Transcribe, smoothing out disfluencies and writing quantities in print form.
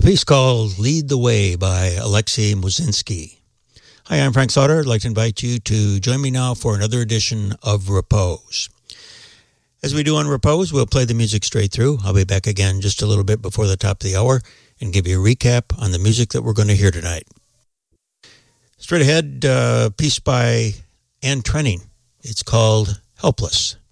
piece called Lead the Way by Alexei Musinski. Hi, I'm Frank Sauter. I'd like to invite you to join me now for another edition of Repose. As we do on Repose, we'll play the music straight through. I'll be back again just a little bit before the top of the hour and give you a recap on the music that we're going to hear tonight. Straight ahead, piece by Anne Trenning. It's called Helpless.